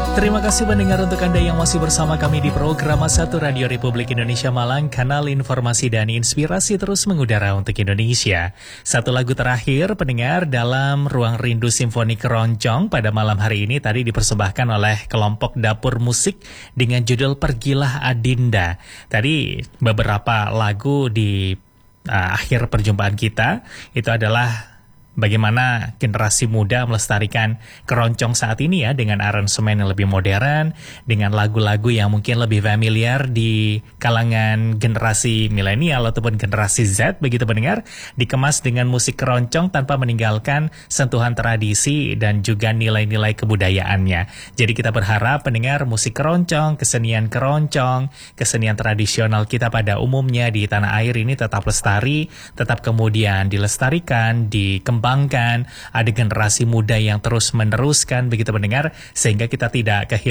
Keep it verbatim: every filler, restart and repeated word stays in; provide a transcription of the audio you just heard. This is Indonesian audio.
Terima kasih pendengar untuk Anda yang masih bersama kami di program satu Radio Republik Indonesia Malang, kanal informasi dan inspirasi terus mengudara untuk Indonesia. Satu lagu terakhir pendengar dalam Ruang Rindu Simfoni Keroncong pada malam hari ini tadi dipersembahkan oleh kelompok Dapur Musik dengan judul Pergilah Adinda. Tadi beberapa lagu di uh, akhir perjumpaan kita itu adalah bagaimana generasi muda melestarikan keroncong saat ini ya, dengan aransemen yang lebih modern, dengan lagu-lagu yang mungkin lebih familiar di kalangan generasi milenial ataupun generasi Z, begitu pendengar, dikemas dengan musik keroncong tanpa meninggalkan sentuhan tradisi dan juga nilai-nilai kebudayaannya. Jadi kita berharap pendengar musik keroncong, kesenian keroncong, kesenian tradisional kita pada umumnya di tanah air ini tetap lestari, tetap kemudian dilestarikan, dikembangkan, ada generasi muda yang terus meneruskan begitu pendengar, sehingga kita tidak kehilangan